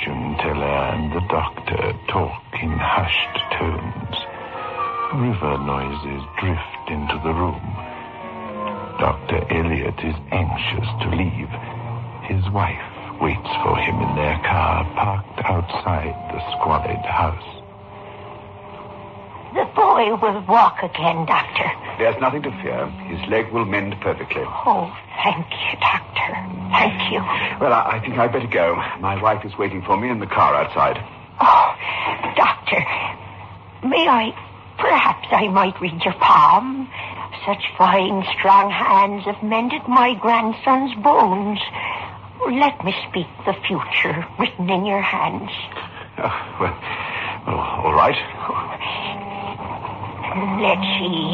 fortune teller and the doctor talk in hushed tones. River noises drift into the room. Dr. Elliot is anxious to leave. His wife waits for him in their car parked outside the squalid house. The boy will walk again, Doctor. There's nothing to fear. His leg will mend perfectly. Oh, thank you, Doctor. Thank you. Well, I think I'd better go. My wife is waiting for me in the car outside. Oh, Doctor, perhaps I might read your palm. Such fine, strong hands have mended my grandson's bones. Let me speak the future written in your hands. Well, all right. Let's see.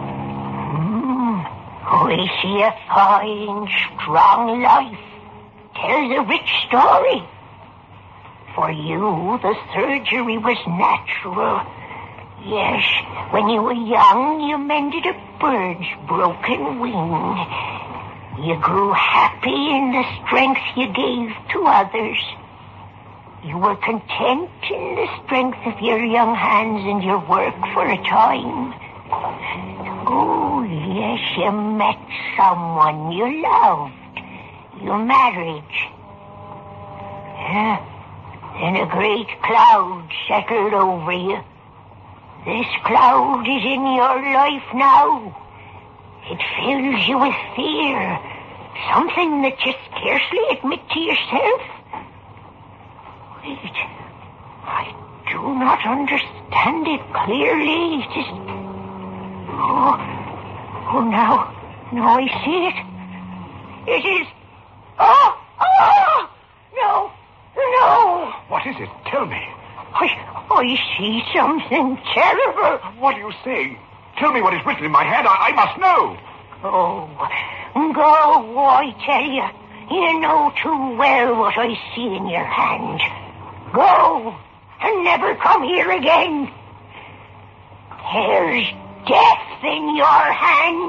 We see a fine, strong life. Tells a rich story. For you, the surgery was natural. Yes, when you were young, you mended a bird's broken wing. You grew happy in the strength you gave to others. You were content in the strength of your young hands and your work for a time. Oh, yes, you met someone you loved. You married. Then a great cloud settled over you. This cloud is in your life now. It fills you with fear. Something that you scarcely admit to yourself. Wait. I do not understand it clearly. It is... Oh, now I see it. It is... Oh! No! What is it? Tell me. I see something terrible. What are you saying? Tell me what is written in my hand. I must know. Oh, go, I tell you. You know too well what I see in your hand. Go, and never come here again. There's death in your hand.